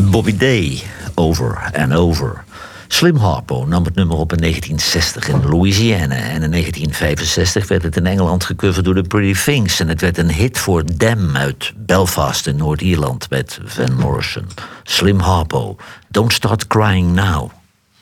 Bobby Day, Over and Over. Slim Harpo nam het nummer op in 1960 in Louisiana. En in 1965 werd het in Engeland gecoverd door de Pretty Things. En het werd een hit voor Them uit Belfast in Noord-Ierland met Van Morrison. Slim Harpo, Don't Start Crying Now.